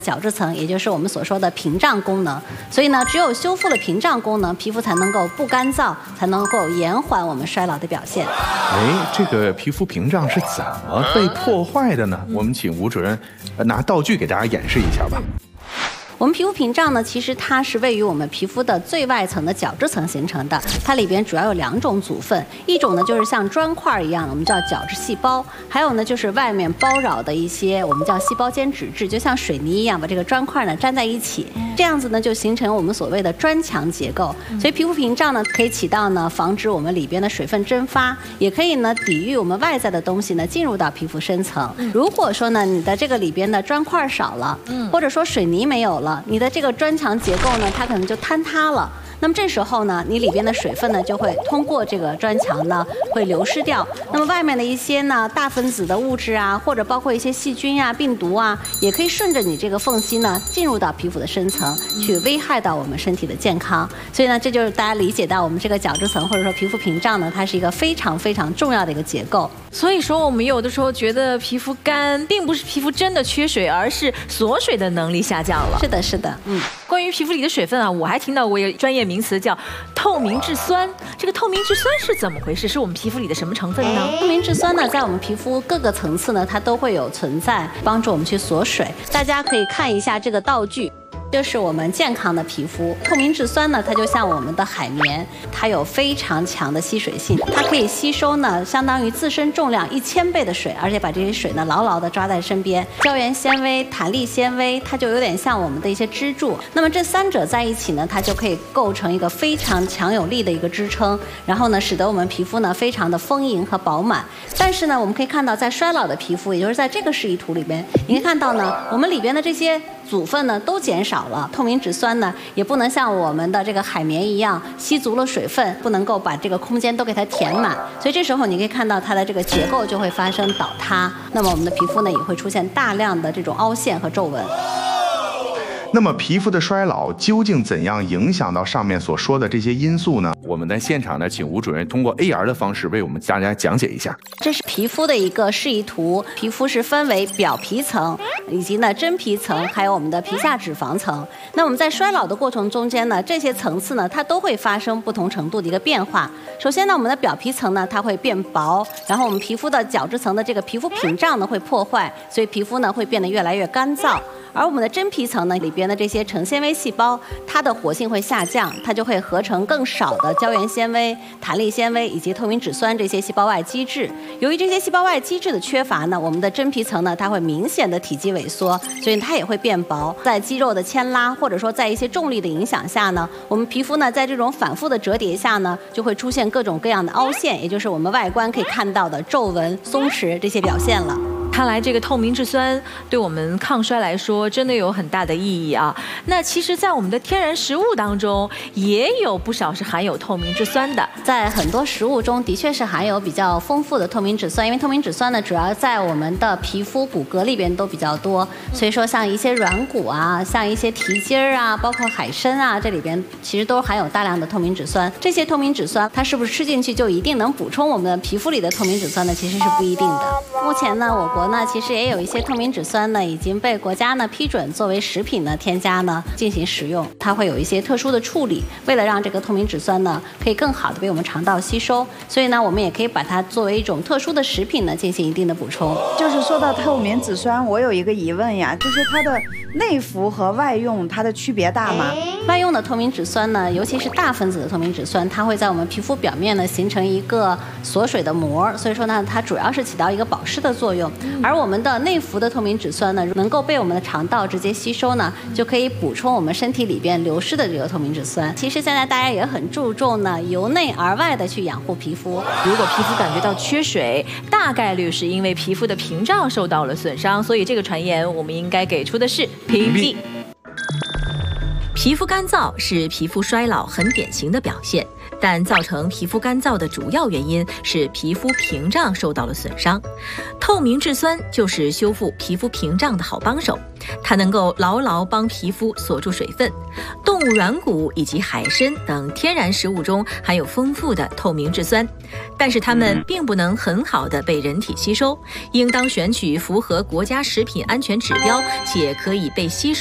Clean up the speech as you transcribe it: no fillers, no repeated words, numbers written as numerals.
角质层，也就是我们所说的屏障功能。所以呢，只有修复了屏障功能，皮肤才能够不干燥，才能够延缓我们衰老的表现。 这个皮肤屏障是怎么被破坏的呢？我们请吴主任拿道具给大家演示一下吧。 我们皮肤屏障呢，其实它是位于我们皮肤的最外层的角质层形成的。它里边主要有2种组分，一种呢就是像砖块一样，我们叫角质细胞；还有呢就是外面包绕的一些我们叫细胞间脂质，就像水泥一样，把这个砖块呢粘在一起，这样子呢就形成我们所谓的砖墙结构。所以皮肤屏障呢可以起到呢防止我们里边的水分蒸发，也可以呢抵御我们外在的东西呢进入到皮肤深层。如果说呢你的这个里边的砖块少了，或者说水泥没有了，你的这个砖墙结构呢，它可能就坍塌了。那么这时候呢，你里边的水分呢就会通过这个砖墙呢会流失掉。那么外面的一些呢大分子的物质啊，或者包括一些细菌啊、病毒啊，也可以顺着你这个缝隙呢进入到皮肤的深层，去危害到我们身体的健康。所以呢，这就是大家理解到我们这个角质层或者说皮肤屏障呢，它是一个非常非常重要的一个结构。 所以说，我们有的时候觉得皮肤干，并不是皮肤真的缺水，而是锁水的能力下降了。 是的，是的， 关于皮肤里的水分啊，我还听到过一个专业名词叫透明质酸。这个透明质酸是怎么回事？是我们皮肤里的什么成分呢？ 透明质酸呢，在我们皮肤各个层次呢，它都会有存在，帮助我们去锁水。大家可以看一下这个道具。这是我们健康的皮肤。透明质酸呢，它就像我们的海绵，它有非常强的吸水性，它可以吸收呢相当于自身重量1000倍的水，而且把这些水呢牢牢地抓在身边。胶原纤维、弹力纤维，它就有点像我们的一些支柱。那么这3者在一起呢，它就可以构成一个非常强有力的一个支撑，然后呢，使得我们皮肤呢非常的丰盈和饱满。但是呢，我们可以看到，在衰老的皮肤，也就是在这个示意图里边，你可以看到呢，我们里边的这些组分呢都减少了，透明质酸呢也不能像我们的这个海绵一样吸足了水分，不能够把这个空间都给它填满，所以这时候你可以看到它的这个结构就会发生倒塌，那么我们的皮肤呢也会出现大量的这种凹陷和皱纹。 那么皮肤的衰老究竟怎样影响到上面所说的这些因素呢？我们在现场呢，请吴主任通过 AR 的方式为我们大家讲解一下。 这是皮肤的一个示意图，皮肤是分为表皮层以及呢真皮层，还有我们的皮下脂肪层。那我们在衰老的过程中间呢，这些层次呢，它都会发生不同程度的一个变化。首先呢，我们的表皮层呢，它会变薄，然后我们皮肤的角质层的这个皮肤屏障呢会破坏，所以皮肤呢会变得越来越干燥。而我们的真皮层呢，里边的这些成纤维细胞，它的活性会下降，它就会合成更少的胶原纤维、弹力纤维以及透明质酸这些细胞外基质。由于这些细胞外基质的缺乏呢，我们的真皮层呢，它会明显的体积萎缩，所以它也会变薄。在肌肉的牵拉或者说在一些重力的影响下呢，我们皮肤呢在这种反复的折叠下呢，就会出现各种各样的凹陷，也就是我们外观可以看到的皱纹、松弛这些表现了。 看来这个透明质酸对我们抗衰来说真的有很大的意义啊。那其实在我们的天然食物当中也有不少是含有透明质酸的， 在很多食物中的确是含有比较丰富的透明质酸，因为透明质酸呢主要在我们的皮肤骨骼里边都比较多，所以说像一些软骨啊，像一些蹄筋儿啊，包括海参啊，这里边其实都含有大量的透明质酸。这些透明质酸它是不是吃进去就一定能补充我们的皮肤里的透明质酸呢？其实是不一定的。目前呢，我国呢其实也有一些透明质酸呢已经被国家呢批准作为食品呢添加呢进行食用，它会有一些特殊的处理，为了让这个透明质酸呢可以更好的被我们肠道吸收，所以呢我们也可以把它作为一种特殊的食品呢进行一定的补充。 就是说到透明质酸，我有一个疑问呀，就是它的内服和外用它的区别大吗？ 外用的透明质酸呢，尤其是大分子的透明质酸，它会在我们皮肤表面呢形成一个锁水的膜，所以说呢它主要是起到一个保湿的作用。而我们的内服的透明质酸呢，能够被我们的肠道直接吸收呢，就可以补充我们身体里边流失的这个透明质酸。其实现在大家也很注重呢由内而外的去养护皮肤。 如果皮肤感觉到缺水，大概率是因为皮肤的屏障受到了损伤，所以这个传言我们应该给出的是屏蔽。 皮肤干燥是皮肤衰老很典型的表现， 但造成皮肤干燥的主要原因是皮肤屏障受到了损伤。透明质酸就是修复皮肤屏障的好帮手，它能够牢牢帮皮肤锁住水分。动物软骨以及海参等天然食物中含有丰富的透明质酸，但是它们并不能很好的被人体吸收，应当选取符合国家食品安全指标且可以被吸收